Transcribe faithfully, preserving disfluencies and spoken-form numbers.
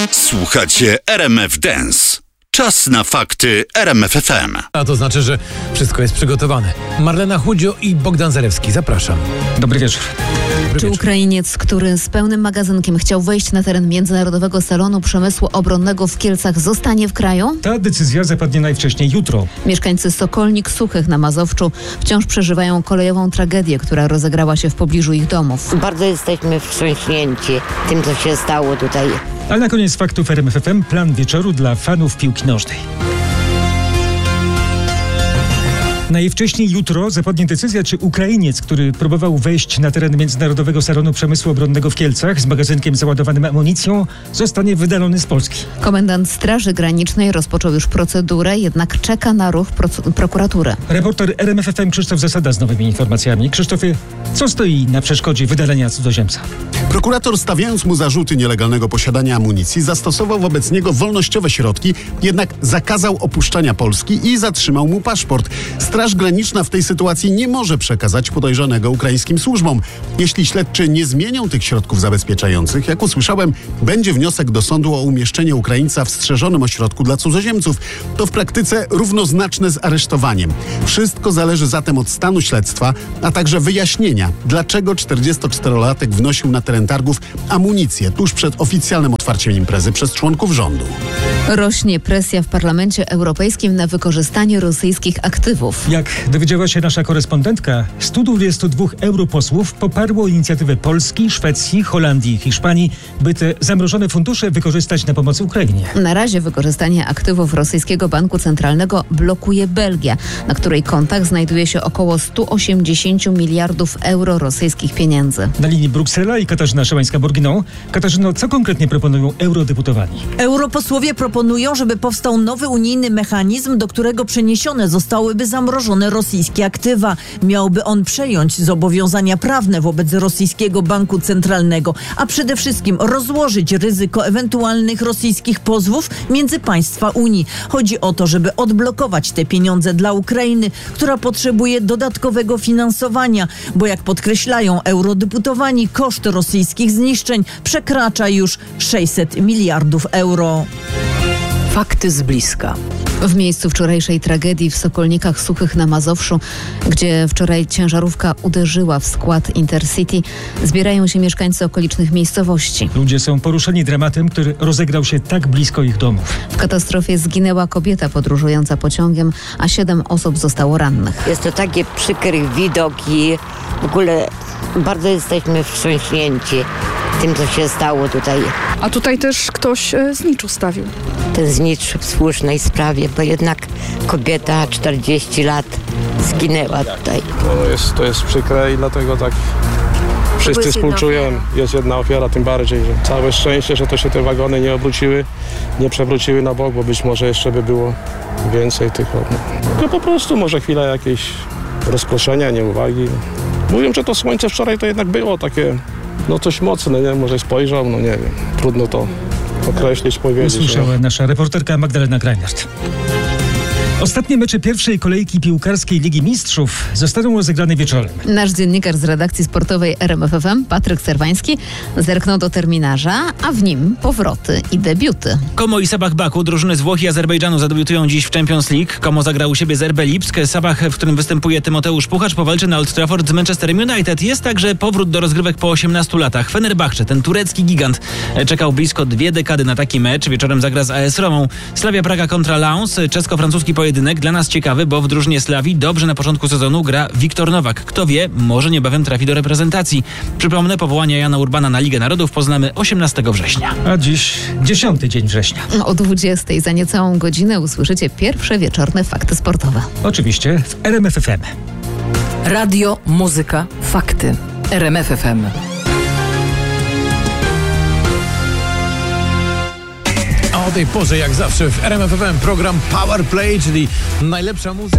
Słuchacie R M F Dance. Czas na fakty R M F F M. A to znaczy, że wszystko jest przygotowane. Marlena Chudzio i Bogdan Zalewski. Zapraszam. Dobry wieczór. Czy Ukrainiec, który z pełnym magazynkiem chciał wejść na teren Międzynarodowego Salonu Przemysłu Obronnego w Kielcach, zostanie w kraju? Ta decyzja zapadnie najwcześniej jutro. Mieszkańcy Sokolnik Suchych na Mazowszu wciąż przeżywają kolejową tragedię, która rozegrała się w pobliżu ich domów. Bardzo jesteśmy wstrząśnięci tym, co się stało tutaj. Ale na koniec faktów R M F F M plan wieczoru dla fanów piłki nożnej. Najwcześniej jutro zapadnie decyzja, czy Ukrainiec, który próbował wejść na teren Międzynarodowego Salonu Przemysłu Obronnego w Kielcach z magazynkiem załadowanym amunicją, zostanie wydalony z Polski. Komendant Straży Granicznej rozpoczął już procedurę, jednak czeka na ruch pro- prokuratury. Reporter R M F F M Krzysztof Zasada z nowymi informacjami. Krzysztofie, co stoi na przeszkodzie wydalenia cudzoziemca? Prokurator, stawiając mu zarzuty nielegalnego posiadania amunicji, zastosował wobec niego wolnościowe środki, jednak zakazał opuszczania Polski i zatrzymał mu paszport. Straż Graniczna w tej sytuacji nie może przekazać podejrzanego ukraińskim służbom. Jeśli śledczy nie zmienią tych środków zabezpieczających, jak usłyszałem, będzie wniosek do sądu o umieszczenie Ukraińca w strzeżonym ośrodku dla cudzoziemców. To w praktyce równoznaczne z aresztowaniem. Wszystko zależy zatem od stanu śledztwa, a także wyjaśnienia, dlaczego czterdziestoczterolatek wnosił na teren targów amunicję tuż przed oficjalnym otwarciem imprezy przez członków rządu. Rośnie presja w Parlamencie Europejskim na wykorzystanie rosyjskich aktywów. Jak dowiedziała się nasza korespondentka, stu dwudziestu dwóch europosłów poparło inicjatywę Polski, Szwecji, Holandii i Hiszpanii, by te zamrożone fundusze wykorzystać na pomoc Ukrainie. Na razie wykorzystanie aktywów rosyjskiego banku centralnego blokuje Belgia, na której kontach znajduje się około sto osiemdziesiąt miliardów euro rosyjskich pieniędzy. Na linii Bruksela i Katarzyna Szymańska-Borginą. Katarzyno, co konkretnie proponują eurodeputowani? Europosłowie proponują, żeby powstał nowy unijny mechanizm, do którego przeniesione zostałyby zamrożone rosyjskie aktywa. Miałby on przejąć zobowiązania prawne wobec rosyjskiego banku centralnego, a przede wszystkim rozłożyć ryzyko ewentualnych rosyjskich pozwów między państwa Unii. Chodzi o to, żeby odblokować te pieniądze dla Ukrainy, która potrzebuje dodatkowego finansowania, bo jak podkreślają eurodeputowani, koszt rosyjskich zniszczeń przekracza już sześćset miliardów euro. Fakty z bliska. W miejscu wczorajszej tragedii w Sokolnikach Suchych na Mazowszu, gdzie wczoraj ciężarówka uderzyła w skład Intercity, zbierają się mieszkańcy okolicznych miejscowości. Ludzie są poruszeni dramatem, który rozegrał się tak blisko ich domów. W katastrofie zginęła kobieta podróżująca pociągiem, a siedem osób zostało rannych. Jest to taki przykry widok i w ogóle bardzo jesteśmy wstrząśnięci tym, co się stało tutaj. A tutaj też ktoś e, znicz ustawił. Ten znicz w słusznej sprawie, bo jednak kobieta czterdzieści lat zginęła tutaj. No jest, to jest przykre i dlatego tak wszyscy współczują. Jest jedna ofiara, tym bardziej, że całe szczęście, że to się te wagony nie obróciły, nie przewróciły na bok, bo być może jeszcze by było więcej tych. No po prostu może chwila jakiejś rozproszenia, nieuwagi. Mówią, że to słońce wczoraj to jednak było takie, no coś mocne, nie? Może spojrzał, no nie wiem, trudno to określić, powiedzieć. Usłyszała nasza reporterka Magdalena Krajnert. Ostatnie mecze pierwszej kolejki piłkarskiej Ligi Mistrzów zostaną rozegrane wieczorem. Nasz dziennikarz z redakcji sportowej R M F F M, Patryk Serwański, zerknął do terminarza, a w nim powroty i debiuty. Como i Sabah Baku, drużyny z Włoch i Azerbejdżanu zadebiutują dziś w Champions League. Como zagra u siebie z R B Lipsk. Sabah, w którym występuje Tymoteusz Puchacz, powalczy na Old Trafford z Manchesterem United. Jest także powrót do rozgrywek po osiemnastu latach. Fenerbahce, ten turecki gigant, czekał blisko dwie dekady na taki mecz. Wieczorem zagra z A S Romą. Slavia Praga kontra Lens, czesko-francuski pojedynek. Dla nas ciekawy, bo w drużynie Slawii dobrze na początku sezonu gra Wiktor Nowak. Kto wie, może niebawem trafi do reprezentacji. Przypomnę, powołania Jana Urbana na Ligę Narodów poznamy osiemnastego września. A dziś dziesiąty dzień września. O dwudziestej za niecałą godzinę usłyszycie pierwsze wieczorne fakty sportowe. Oczywiście w R M F F M. Radio, muzyka, fakty. R M F F M. A o tej porze jak zawsze w R M F F M program Power Play, czyli najlepsza muzyka.